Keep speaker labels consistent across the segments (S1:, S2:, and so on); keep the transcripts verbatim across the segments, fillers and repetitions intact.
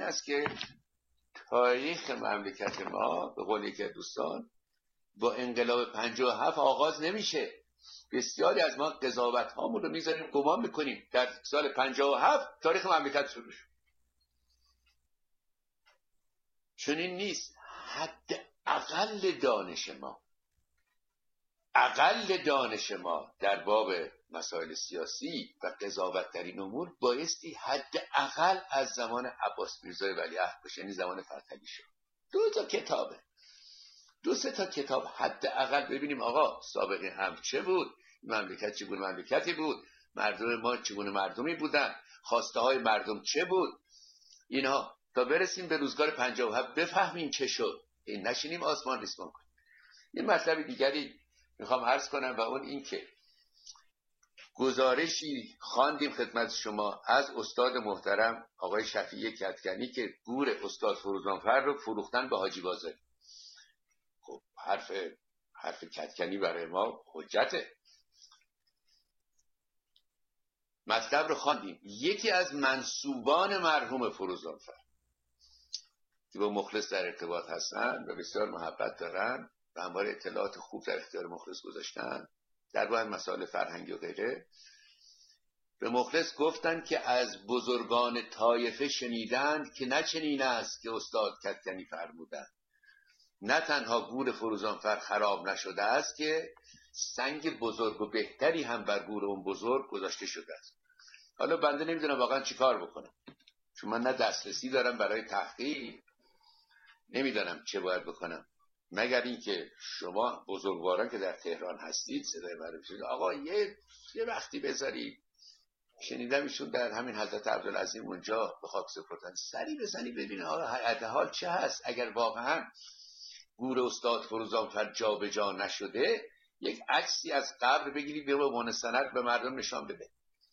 S1: است که تاریخ مملکت ما به قول یکی دوستان با انقلاب پنجاه و هفت آغاز نمیشه. بسیاری از ما قضاوت هامون رو میذاریم، گمان میکنیم در سال پنجاه و هفت تاریخ مملکت شروع شد. چنین نیست. حد اقل دانش ما اقل دانش ما در باب مسائل سیاسی و قضاوت در این امور بایستی حد اقل از زمان عباس میرزای ولیعهد باشه، یعنی زمان فتحعلی شد. دو تا کتابه، دو سه تا کتاب حد اقل ببینیم آقا سابقه هم چه بود، مملکت چگونه مملکتی بود، مردم ما چگونه مردمی بودن، خواسته های مردم چه بود، اینها تا برسیم به روزگار پنجاه و هفت بفهمیم چه شد. این نشینیم آسمان ریسمان کنیم. این مطلب دیگری میخوام عرض کنم و اون این که گزارشی خواندیم خدمت شما از استاد محترم آقای شفیع کدکنی که گور استاد فروزانفر رو فروختن به حاجی بازاری. خب حرف حرف کدکنی برای ما حجته. مطلب رو خواندیم. یکی از منسوبان مرحوم فروزانفر که با مخلص در ارتباط هستن و بسیار محبت دارن و همواره اطلاعات خوب در اختیار مخلص گذاشتن در باب مسائل فرهنگی و غیره، به مخلص گفتن که از بزرگان طایفه شنیدند که نه چنین است که استاد کدکنی فرمودند، نه تنها گور فروزانفر خراب نشده است که سنگ بزرگ و بهتری هم بر گور اون بزرگ گذاشته شده است. حالا بنده نمیدونم واقعا چی کار بکنم، چون من نه دسترسی دارم برای تحقیق، نمیدونم چه باید بکنم، مگر اینکه شما بزرگواران که در تهران هستید صدای من بشید آقا یه یه وقتی بذارید. شنیدم ایشون در همین حضرت عبدالعظیم اونجا به خاک سپردن، سری بزنی ببینه آقا حقیقت حال چه هست. اگر واقعا گور استاد فروزانفر جا به جا نشده، یک عکسی از قبر بگیرید به عنوان سند به مردم نشان بده.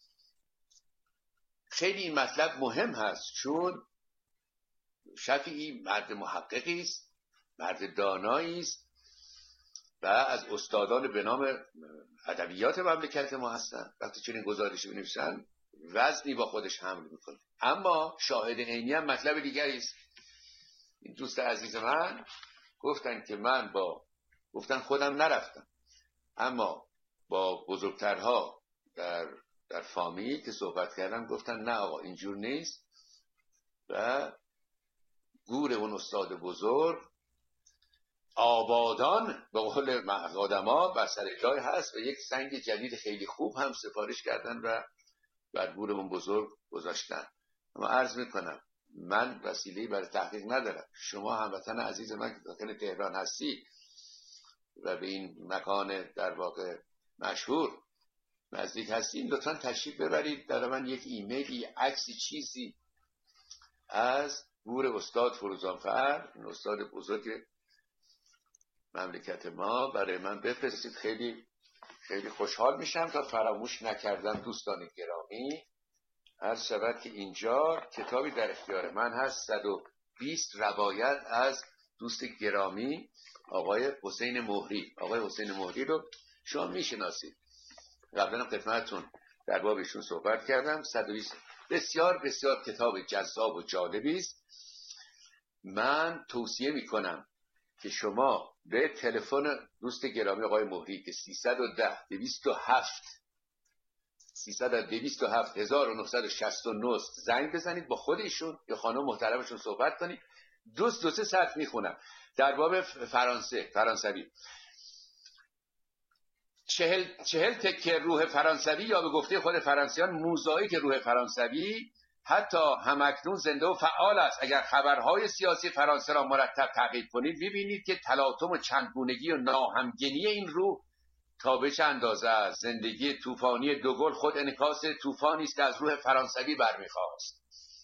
S1: خیلی این مطلب مهم هست، چون شفیعی مرد محققی است، مرد دانایی است و از استادان به نام ادبیات مملکت ما هستن. وقتی چنین گزارشی بنویسن وزنی با خودش حمل میکنه. اما شاهد عینی هم مطلب دیگری است. این دوست عزیز من گفتن که من با گفتن خودم نرفتم، اما با بزرگترها در در فامیل که صحبت کردم گفتن نه آقا اینجور نیست و گور اون استاد بزرگ آبادان به قول آدما بر سر جای هست و یک سنگ جدید خیلی خوب هم سفارش کردن و بر گور اون بزرگ گذاشتن. اما عرض میکنم من وسیله‌ای برای تحقیق ندارم. شما هموطن عزیز من که داخل تهران هستی و به این مکان در واقع مشهور نزدیک هستین، لطفا تشریف ببرید در من یک ایمیلی، عکسی، چیزی از گور استاد فروزانفر، این استاد بزرگ مملکت ما، برای من بفرستید. خیلی خیلی خوشحال میشم. تا فراموش نکردم دوستان گرامی، عرض شود که اینجا کتابی در اختیار من هست، صد و بیست روایت از دوست گرامی آقای حسین مهری. آقای حسین مهری رو شما میشناسید، قبلا خدمتتون در باب ایشون صحبت کردم. صد و بیست بسیار بسیار کتاب جذاب و جالبی است. من توصیه میکنم که شما به تلفن دوست گرامی آقای مهری که سیصد و ده دویست و هفت سیصد و دویست و هفت هزار و نهصد و شصت و نه زنگ بزنید، با خود ایشون یا خانم محترمشون صحبت کنید. دوست دو سه ساعت میخونم در باب فرانسه فرانسوی. چهل, چهل تکه روح فرانسوی یا به گفته خود فرانسیان موزاییک روح فرانسوی حتی همکنون زنده و فعال است. اگر خبرهای سیاسی فرانسه را مرتب تعقیب کنید می‌بینید که تلاطم و چندگونگی و ناهمگنی این روح تا به چه اندازه است. زندگی طوفانی دوگل خود انعکاس طوفانی است که از روح فرانسوی برمیخواست.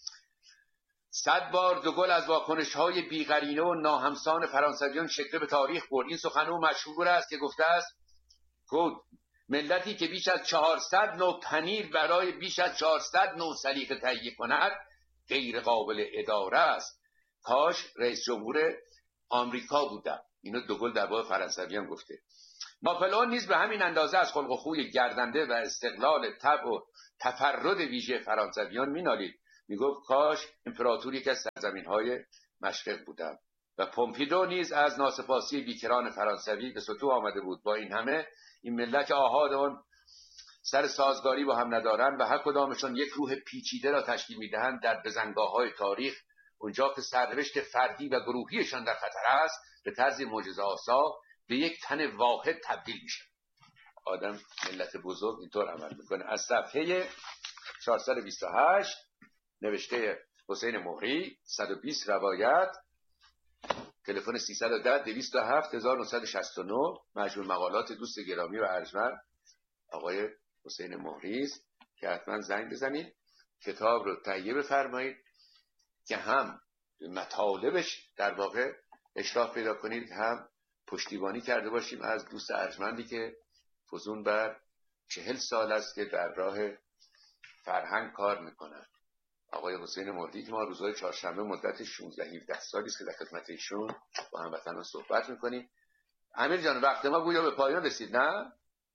S1: صد بار دوگل از واکنش‌های بی‌قرینه و ناهمسان فرانسویان شکل به تاریخ برد. این سخن او مشهور است که گفته است خود ملتی که بیش از چهارصد نوع پنیر برای بیش از چهارصد نوع سلیقه تهیه کند غیر قابل اداره است. کاش رئیس جمهور آمریکا بودم. اینو دوگل در باب فرانسویان گفته. ناپلئون نیز به همین اندازه از خلق و خوی گردنده و استقلال طبع و تفرد ویژه فرانسویان مینالید. میگفت کاش امپراتوری که از سرزمین‌های مشرق بودم. و پومپیدو نیز از ناسپاسی بیکران فرانسوی به سطوح آمده بود. با این همه این ملت آحاد آن سر سازگاری با هم ندارند و هر کدامشون یک روح پیچیده را تشکیل میدهند در بزنگاه‌های تاریخ. اونجا که سرنوشت فردی و گروهیشان در خطر است، به طرز معجزه‌آسا به یک تن واحد تبدیل میشه. آدم ملت بزرگ اینطور عمل میکنه. از صفحه چهارصد و بیست و هشت نوشته حسین مهری، صد و بیست روایت، تلفن سیصد و ده دویست و هفت هزار و نهصد و شصت و نه، مجموع مقالات دوست گرامی و ارجمند آقای حسین مهری است که حتما زنگ بزنید، کتاب رو تهیه بفرمایید که هم مطالبش در واقع اشراف پیدا کنید، هم پشتیبانی کرده باشیم از دوست ارجمندی که فزون بر چهل سال است که در راه فرهنگ کار میکنن. آقای حسین مهری که ما روزهای چهارشنبه مدت شانزده هفده سالی است که در خدمت ایشون با هموطنان صحبت میکنیم. امیر جان وقت ما گویا به پایان رسید، نه؟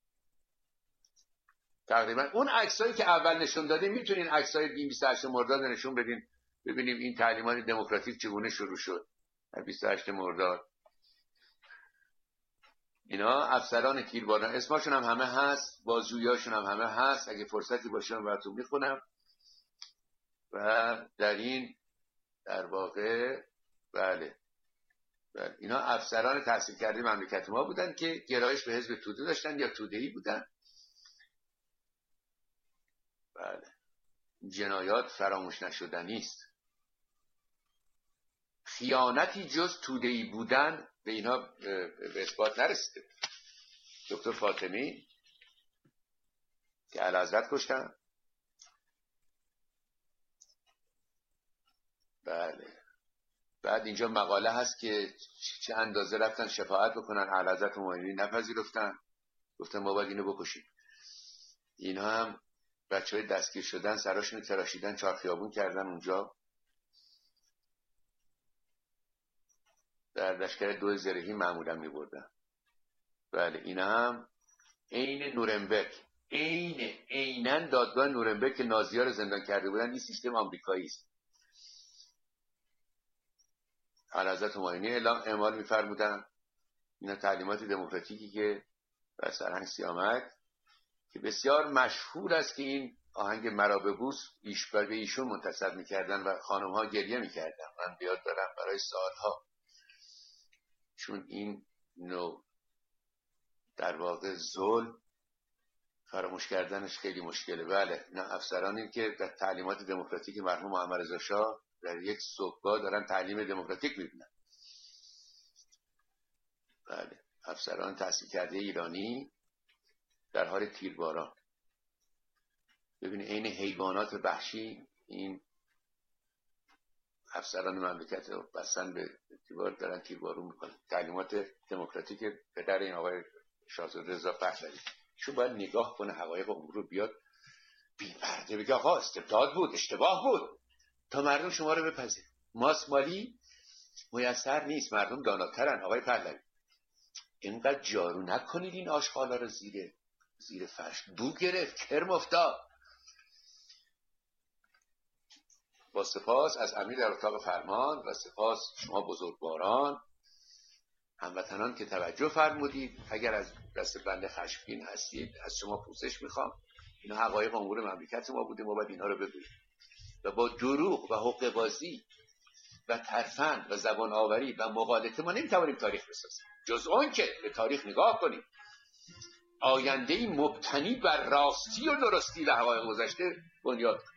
S1: تقریبا اون عکسایی که اول نشون دادیم میتونین عکسای بیست و هشت مرداد نشون بدین ببینیم این تعلیمات دموکراتیک چگونه شروع شد در بیست و هشت مرداد. اینا افسران تیرباران، اسمشون هم همه هست، بازجوییاشون هم همه هست، اگه فرصتی باشه براتون میخونم. و در این در واقع بله بله اینا افسران تحصیل کرده مملکت ما بودن که گرایش به حزب توده داشتن یا توده‌ای بودن. بله جنایات فراموش نشدنی است. خیانتی جز توده‌ای بودن به اینا به اثبات نرسیده. دکتر فاطمی که اعلیحضرت کشتن. بله بعد اینجا مقاله هست که چه اندازه رفتن شفاعت بکنن، اعلیحضرت مومنی نپذیرفتن، گفتن ما باید اینو بکشیم. اینا هم بچه های دستگیر شدن سراشون تراشیدن، چهار خیابون کردن اونجا. در لشکر دو زرهی معمولا می بردن. بله اینا هم عین نورنبرگ، عین عیناً دادگاه نورنبرگ که نازی‌ها رو زندان کرده بودن، این سیستم آمریکایی است. اعلیحضرت همایونی اعلام اعمال می‌فرمودن اینا تعلیمات دموکراتیکی که بر سرهنگ سیامک که بسیار مشهور است که این آهنگ مرا ببوس ایشبر به ایشون منتسب می‌کردن و خانم‌ها گریه می‌کردن. من بیاد دارم برای سالها، چون این نوع در واقع ظلم فراموش کردنش خیلی مشکله. بله نه افسرانی که در تعلیمات دموکراتیک مرحوم محمد رضا شاه در یک صبحگاه دارن تعلیم دموکراتیک می‌بینن. بله افسران تحصیل کرده ایرانی در حال تیرباران. ببینید عین حیوانات وحشی این افسران مملکت رو بسن به دیوار دارن تیربارون میکنن. تعلیمات دموکراتیک پدر این آقای شاهزاده رضا پهلوی، شو باید نگاه کنه حقایق امور رو، بیاد بی پرده بگه آقا استبداد بود، اشتباه بود، تا مردم شما رو بپذیر. ماسمالی میسر نیست، مردم داناترن. آقای پهلوی اینقدر جارو نکنید این آشغالا رو زیر زیر فرش، بو گرفت، کرم افتاد. با سپاس از امیر در اتاق فرمان و سپاس شما بزرگواران هموطنان که توجه فرمودید. اگر از دست بنده خشمگین هستید از شما پوزش میخوام. اینا حقایق امور مملکت ما بوده، ما باید اینا رو بگوییم و با دروغ و حقه بازی و ترفند و زبان آوری و مغالطه ما نمیتوانیم تاریخ بسازیم، جز اون که به تاریخ نگاه کنیم، آینده‌ای مبتنی بر راستی و درستی و حقایق گذشته بنیاد